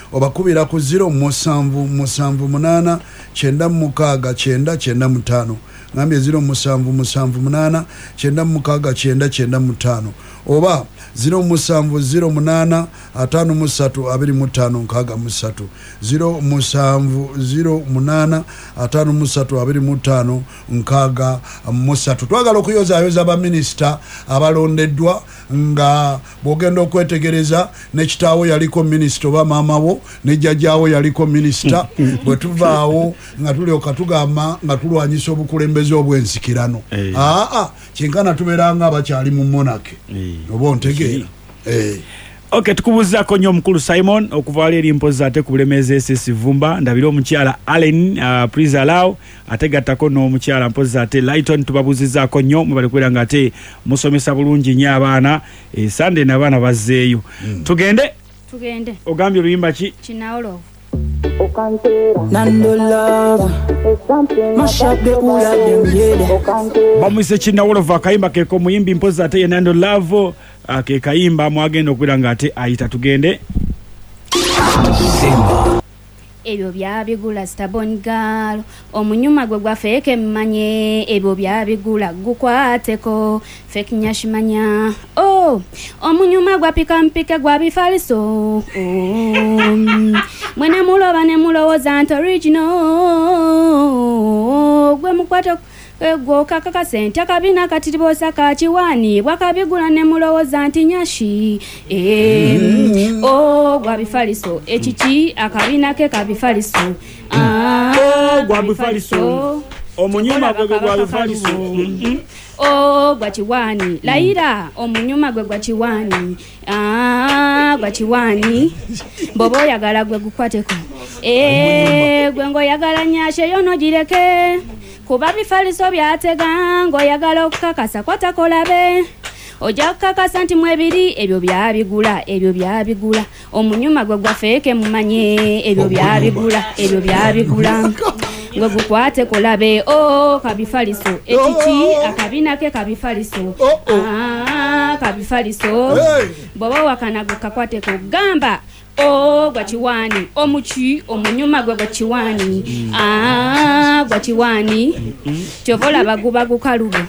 obakubira ku 0778 96995 ngambye 0778 96995 oba 0708 5325 0708 5325 twagala okuyozayoza abaminisita abalondeddwa nga bwogenda okwetegereza ne kitaawo yaliko minisita oba maamawo ne jjajjaawo yaliko minisita bwe tuvaawo nga tulyoka tugamba nga tulwanyisa obukulembeze obw'ensikirano kyenkana tubeeranga abakyali mu monake oba ontegeera Okay, tukubuzaako nnyo omukulu Simon okuvaala eri mpozi ate ku bulemeezi SS Vumba ndabira omukyala Allen please allow ate gattako n'omukyala mpozi ate Lighton tubabuzizaako nnyo mubali kwera nga ate musomesa bulungi nnyo abaana Sunday n'abaana bazzeeyo tugende ogambye oluyimba ki Chinawolo Nando love mash up the whole of them yeah bamwise Chinawolo akayimba keko muyimbi mpozi ate ye Nando love ke kayimba mwagenda okwira nga ate ayita tugende ebyo byabigula stabon gal omunyuma gwe gwa feke mmanye ebyo byabigula gukwateko fake nyashimanya omunyuma gwa pika mpike gwa bifaliso mwene muloba ne mulowoza nti original gwe mukwato ego kakaka sente kabina katiribosa ka kiwani bwakabigula ne mulowoza nti nyashi gwa bifaliso echichi akabina ke kabifaliso gwa bifaliso omunyuma gwe gwa bifaliso gwa kiwani laira omunyuma gwe gwa kiwani gwa kiwani bobo yagala gwe gukwateko gwe ngo yagala nyashe yono gireke kuba bifaliso byatega ngo yagala okukakasa kwatakolabe ojja kukakasa nti mwebiri ebyo byabigula omunyuma gwe gwa feke mumanye ebyo byabigula gwe gukwate kolabe kabifaliso echichi akabina ke kabifaliso kabifaliso bobo wakana gukakwate kugamba gwa kiwani omuchi omunyuma gwe gwa kiwani gwa kiwani chovola baguba gukalubo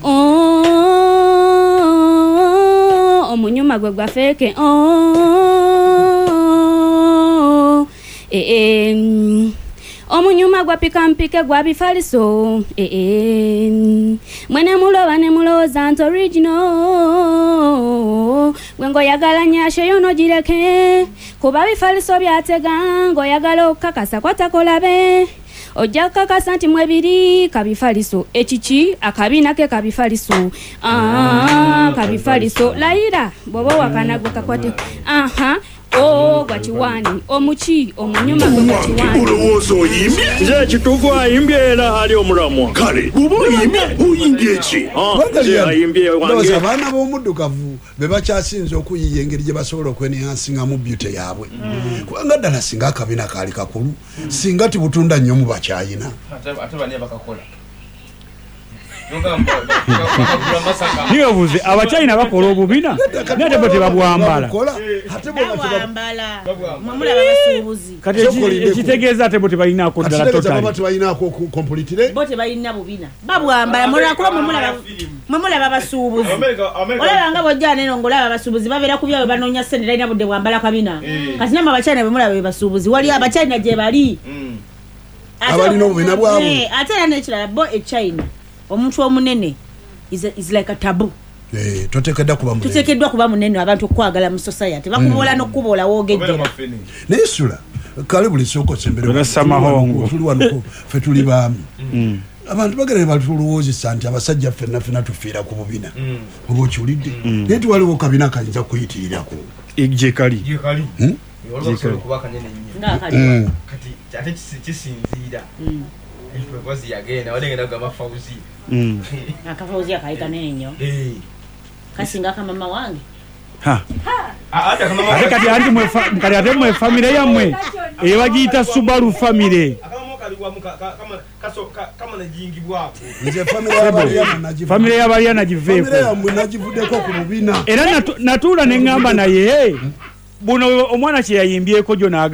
omunyuma gwe gwa feke omunyuma gwa pika mpike gwa bifaliso mwene muloba ne muloza nti original gwengo yagala nyashe yono gireke kuba bifaliso byatega ngo yagala okukakasa kwatakolabe ojja kukakasa nti mwebiri kabifaliso echichi akabina ke kabifaliso kabifaliso laira bobo wakanago kakwate gwa kiwani omuchi omunyuma gwa kiwani ulowooza oyimbye nze kituufu ayimbye era ali omulamwa kale bw'oba oyimbye oyimbye ki ayimbye wange abaana b'omuddugavu be bakyasinze okuyiya engeri gye basobola okwenenhansingamu beauty yaabwe kubanga ddala singa akabina kaali kakulu singa tibutunda nnyo mu bakyayina ate bani bakakola niyo buze abachina bakola obubina nate bote babwambala mamula babasubuzi kati ekitegeeza ate bote balina ko ddala total bote balina ko complete bote balina bubina babwambala mola kuba mamula babasubuzi olabanga bojja neno ngola babasubuzi babera kubyawe banonya sente dalina budde bwambala kabina kati nyama abachina bemula babasubuzi wali abachina gye bali abalina obubina bwabwe ate era nekirala bo China omuntu omunene is like a taboo tutekeddwa kuba munene abantu okwagala mu society bakubola nokubola wogejjera nesula kale buli soko sembere barasamahongo tuli wano fe tuli baami abantu bagere batuluwoozesa nti abasajja ffenna tufiira ku bubina oba okiwulidde naye tiwaliwo kabina kayinza kuyitirirako jekali ate kisinziira ekwekozi yagenda wadengenda kugamba Fauzi akafauzi akaita nenyo kasinga kama mama wange ate kati ate mwe family yammwe ebagiita Subaru family family y'abalya nagiveeko nagivuddeko ku bubina era natuula ne ngamba naye buno omwana kye yayimbyeko gyo